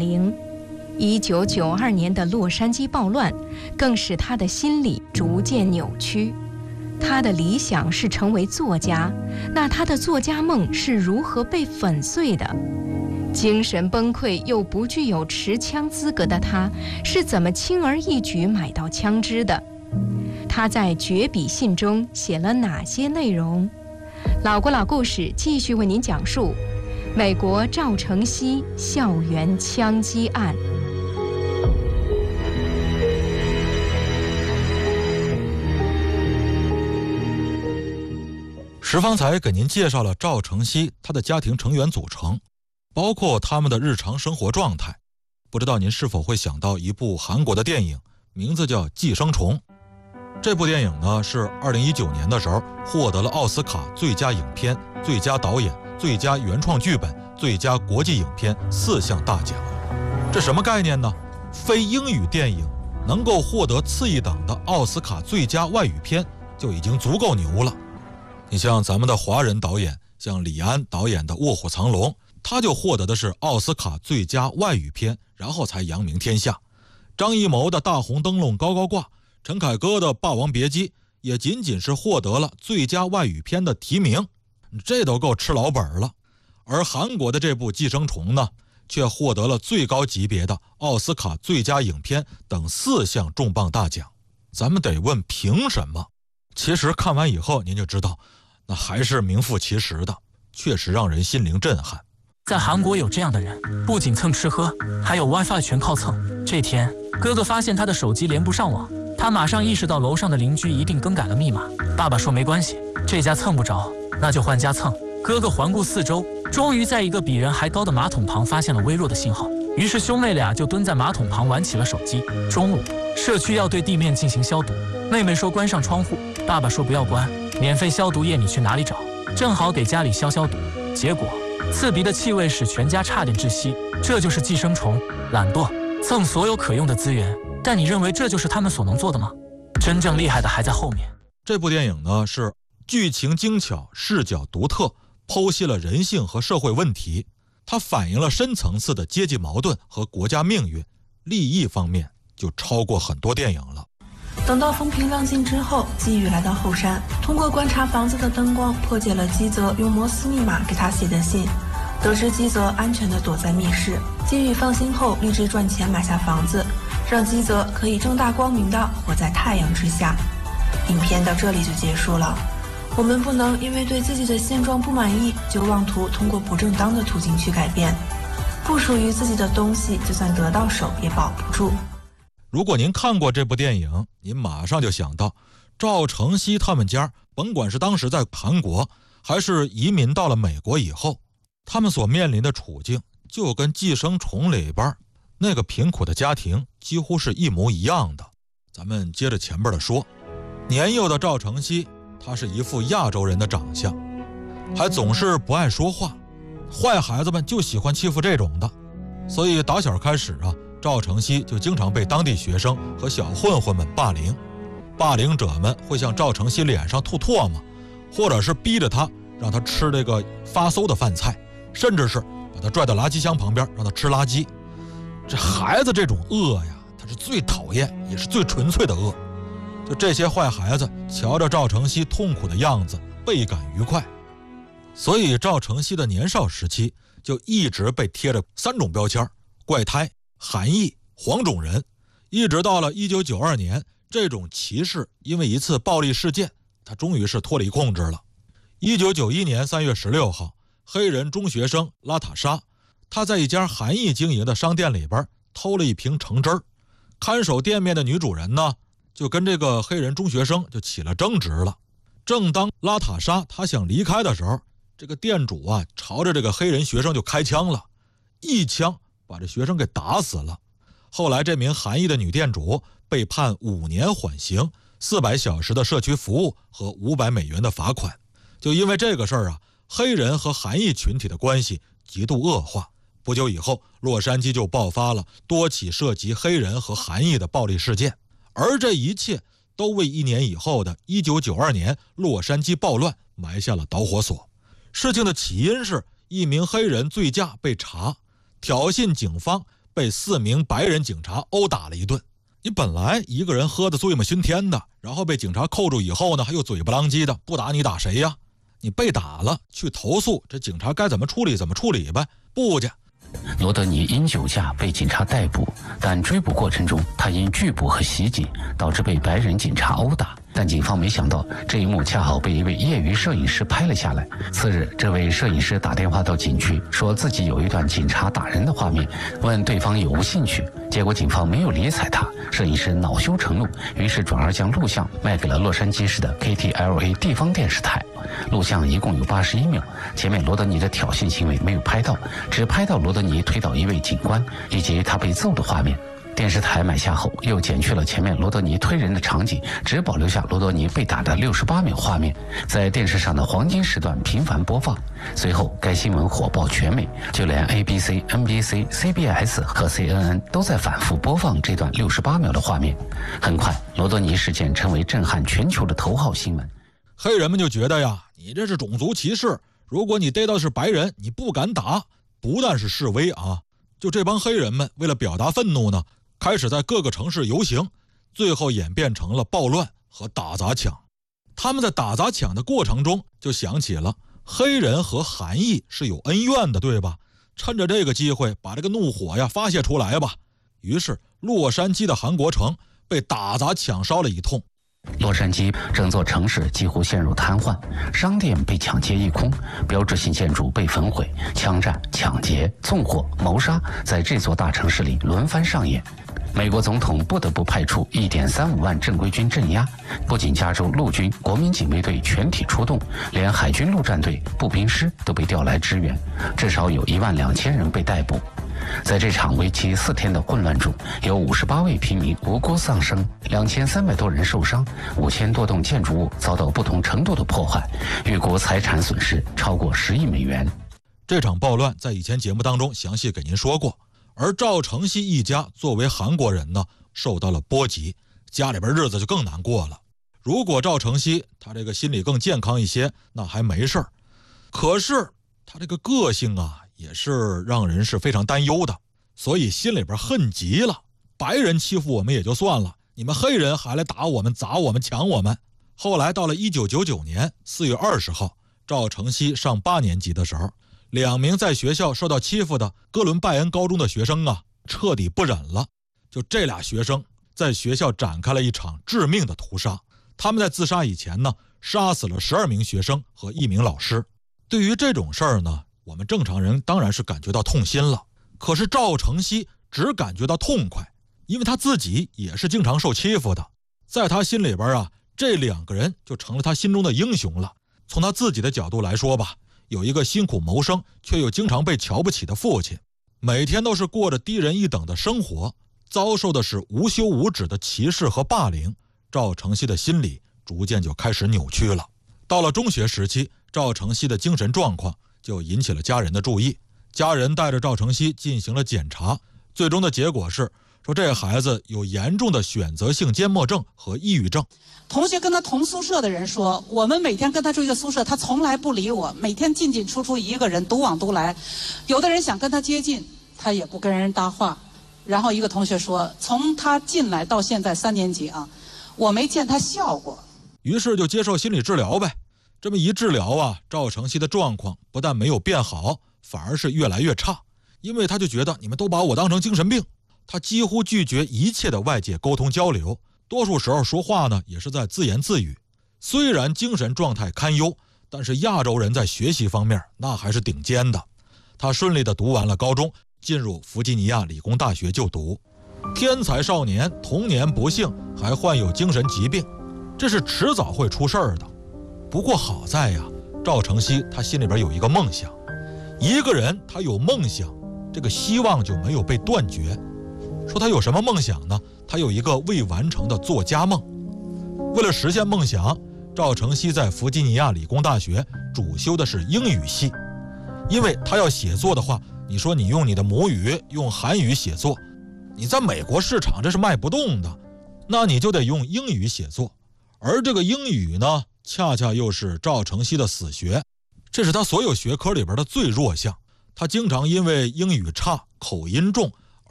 凌。1992年的洛杉矶暴乱更使他的心理逐渐扭曲。他的理想是成为作家，那他的作家梦是如何被粉碎的？精神崩溃又不具有持枪资格的他，是怎么轻而易举买到枪支的？他在绝笔信中写了哪些内容？老国老故事继续为您讲述美国赵承熙校园枪击案。 石方才给您介绍了赵承熙他的家庭成员组成，包括他们的日常生活状态。不知道您是否会想到一部韩国的电影，名字叫《寄生虫》。这部电影呢是2019年的时候获得了奥斯卡最佳影片、最佳导演、最佳原创剧本、最佳国际影片4项大奖。这什么概念呢？非英语电影能够获得次一等的奥斯卡最佳外语片就已经足够牛了。你像咱们的华人导演，像李安导演的《卧虎藏龙》，他就获得的是奥斯卡最佳外语片，然后才扬名天下。张艺谋的《大红灯笼高高挂》，陈凯歌的《霸王别姬》也仅仅是获得了最佳外语片的提名，这都够吃老本了。而韩国的这部《寄生虫》呢，却获得了最高级别的奥斯卡最佳影片等4项重磅大奖。咱们得问凭什么？其实看完以后您就知道，那还是名副其实的，确实让人心灵震撼。 在韩国有这样的人，不仅蹭吃喝，还有 WiFi 全靠蹭。这天，哥哥发现他的手机连不上网，他马上意识到楼上的邻居一定更改了密码。爸爸说没关系，这家蹭不着，那就换家蹭。哥哥环顾四周，终于在一个比人还高的马桶旁发现了微弱的信号，于是兄妹俩就蹲在马桶旁玩起了手机。中午，社区要对地面进行消毒，妹妹说关上窗户，爸爸说不要关，免费消毒液你去哪里找？正好给家里消消毒。结果刺鼻的气味使全家差点窒息。这就是寄生虫，懒惰，蹭所有可用的资源。但你认为这就是他们所能做的吗？真正厉害的还在后面。 这部电影呢是剧情精巧，视角独特，剖析了人性和社会问题，它反映了深层次的阶级矛盾和国家命运，利益方面就超过很多电影了。 等到风平浪静之后，基宇来到后山，通过观察房子的灯光，破解了基泽用摩斯密码给他写的信。得知基泽安全地躲在密室，基宇放心后立志赚钱买下房子，让基泽可以正大光明地活在太阳之下。影片到这里就结束了。我们不能因为对自己的现状不满意，就妄图通过不正当的途径去改变。不属于自己的东西，就算得到手也保不住。 如果您看过这部电影，您马上就想到赵承熙他们家，甭管是当时在韩国还是移民到了美国以后，他们所面临的处境就跟《寄生虫》里边那个贫苦的家庭几乎是一模一样的。咱们接着前边的说，年幼的赵承熙，他是一副亚洲人的长相，还总是不爱说话，坏孩子们就喜欢欺负这种的。所以打小开始啊，赵承熙就经常被当地学生和小混混们霸凌。霸凌者们会向赵承熙脸上吐唾沫，或者是逼着他让他吃这个发馊的饭菜，甚至是把他拽到垃圾箱旁边让他吃垃圾。这孩子这种恶呀，他是最讨厌也是最纯粹的恶。就这些坏孩子瞧着赵承熙痛苦的样子倍感愉快，所以赵承熙的年少时期就一直被贴着3种标签：怪胎、韩裔、黄种人。一直到了1992年，这种歧视因为一次暴力事件，他终于是脱离控制了。1991年3月16号，黑人中学生拉塔莎，他在一家韩裔经营的商店里边偷了一瓶橙汁儿。看守店面的女主人呢，就跟这个黑人中学生就起了争执了。正当拉塔莎他想离开的时候，这个店主啊朝着这个黑人学生就开枪了，一枪把这学生给打死了。后来这名韩裔的女店主被判5年缓刑、400小时的社区服务和500美元的罚款。就因为这个事儿啊，黑人和韩裔群体的关系极度恶化。不久以后，洛杉矶就爆发了多起涉及黑人和韩裔的暴力事件，而这一切都为1年以后的1992年洛杉矶暴乱埋下了导火索。事情的起因是一名黑人醉驾被查，挑衅警方， 被4名白人警察殴打了一顿。你本来一个人喝得醉嘛熏天的，然后被警察扣住以后呢，还又嘴不啷叽的，不打你打谁呀？你被打了去投诉，这警察该怎么处理怎么处理呗，不去。 罗德尼因酒驾被警察逮捕，但追捕过程中他因拒捕和袭击导致被白人警察殴打。但警方没想到这一幕恰好被一位业余摄影师拍了下来。次日，这位摄影师打电话到警局，说自己有一段警察打人的画面，问对方有无兴趣。结果警方没有理睬他，摄影师恼羞成怒，于是转而将录像卖给了洛杉矶市的 KTLA 地方电视台。录像一共有81秒，前面罗德尼的挑衅行为没有拍到，只拍到罗德尼推倒一位警官以及他被揍的画面。电视台买下后又剪去了前面罗德尼推人的场景，只保留下罗德尼被打的68秒画面，在电视上的黄金时段频繁播放。随后该新闻火爆全美，就连 ABC、NBC、CBS 和 CNN 都在反复播放这段68秒的画面。很快，罗德尼事件成为震撼全球的头号新闻。 黑人们就觉得呀，你这是种族歧视，如果你逮到是白人，你不敢打。不但是示威啊，就这帮黑人们为了表达愤怒呢，开始在各个城市游行，最后演变成了暴乱和打砸抢。他们在打砸抢的过程中就想起了黑人和韩裔是有恩怨的，对吧？趁着这个机会把这个怒火呀发泄出来吧。于是洛杉矶的韩国城被打砸抢烧了一通。 洛杉矶整座城市几乎陷入瘫痪，商店被抢劫一空，标志性建筑被焚毁，枪战、抢劫、纵火、谋杀在这座大城市里轮番上演。美国总统不得不派出1.35万正规军镇压，不仅加州陆军、国民警卫队全体出动，连海军陆战队、步兵师都被调来支援，至少有12000人被逮捕。在这场为期4天的混乱中，有58位平民无辜丧生，2300多人受伤，5000多栋建筑物遭到不同程度的破坏，预估财产损失超过10亿美元。 这场暴乱在以前节目当中详细给您说过，而赵承熙一家作为韩国人呢，受到了波及，家里边日子就更难过了。如果赵承熙他这个心理更健康一些，那还没事儿，可是他这个个性啊，也是让人是非常担忧的，所以心里边恨极了。白人欺负我们也就算了，你们黑人还来打我们、砸我们、抢我们。后来到了1999年4月20号，赵承熙上8年级的时候，2名在学校受到欺负的哥伦拜恩高中的学生啊，彻底不忍了。就这俩学生在学校展开了一场致命的屠杀。他们在自杀以前呢，杀死了12名学生和1名老师。对于这种事儿呢，我们正常人当然是感觉到痛心了。可是赵承熙只感觉到痛快，因为他自己也是经常受欺负的。在他心里边啊，这2个人就成了他心中的英雄了。从他自己的角度来说吧，有一个辛苦谋生却又经常被瞧不起的父亲，每天都是过着低人一等的生活，遭受的是无休无止的歧视和霸凌。赵承熙的心理逐渐就开始扭曲了。到了中学时期，赵承熙的精神状况就引起了家人的注意，家人带着赵承熙进行了检查，最终的结果是说这孩子有严重的选择性缄默症和抑郁症。 同学跟他同宿舍的人说，我们每天跟他住一个宿舍，他从来不理我，每天进进出出一个人，独往独来。有的人想跟他接近，他也不跟人搭话。然后一个同学说，从他进来到现在3年级啊，我没见他笑过。 于是就接受心理治疗呗。这么一治疗啊，赵承熙的状况不但没有变好，反而是越来越差。因为他就觉得你们都把我当成精神病，他几乎拒绝一切的外界沟通交流，多数时候说话呢也是在自言自语。虽然精神状态堪忧，但是亚洲人在学习方面那还是顶尖的。他顺利地读完了高中，进入弗吉尼亚理工大学就读。天才少年童年不幸，还患有精神疾病，这是迟早会出事儿的。不过好在呀，赵承熙他心里边有一个梦想，一个人他有梦想，这个希望就没有被断绝。说他有什么梦想呢？他有一个未完成的作家梦。为了实现梦想，赵承熙在弗吉尼亚理工大学主修的是英语系。因为他要写作的话，你说你用你的母语，用韩语写作，你在美国市场这是卖不动的，那你就得用英语写作。而这个英语呢，恰恰又是赵承熙的死穴，这是他所有学科里边的最弱项。他经常因为英语差、口音重，